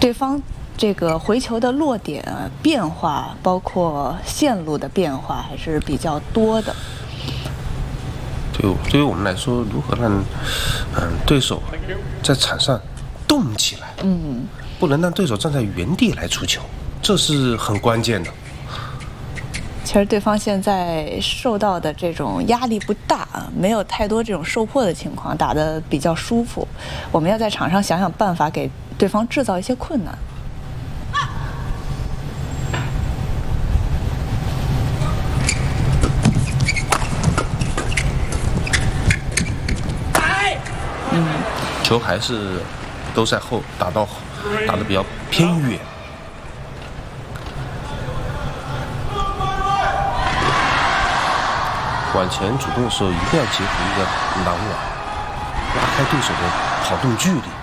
对方这个回球的落点变化，包括线路的变化还是比较多的。 对于我们来说，如何让对手在场上动起来，不能让对手站在原地来出球，这是很关键的。 其实对方现在受到的这种压力不大，没有太多这种受迫的情况，打得比较舒服。我们要在场上想想办法，给对方制造一些困难。 球还是都在后，打得比较偏远。往前主动的时候，一定要结合一个拦网，拉开对手的跑动距离。